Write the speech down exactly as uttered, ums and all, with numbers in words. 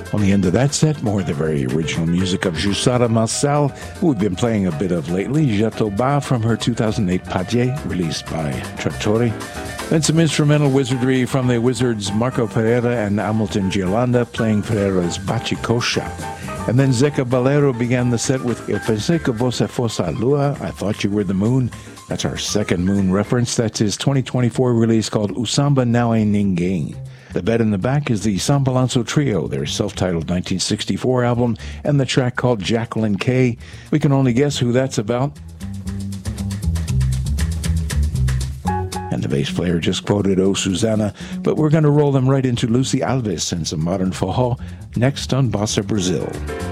On the end of that set, more of the very original music of Jussara Marçal, who we've been playing a bit of lately, Jatoba from her two thousand eight Padje, released by Trattori. Then some instrumental wizardry from the wizards Marco Pereira and Hamilton Giolanda playing Pereira's Bachicosha. And then Zeca Balero began the set with Eu Pensei Que Você Fosse a Lua, I Thought You Were the Moon. That's our second Moon reference. That's his twenty twenty-four release called O Samba Não É Ninguém. The bed in the back is the Sambalanço Trio, their self-titled nineteen sixty-four album, and the track called Jacqueline K. We can only guess who that's about. And the bass player just quoted Oh Susanna, but we're going to roll them right into Lucy Alves and some modern forró next on Bossa Brazil.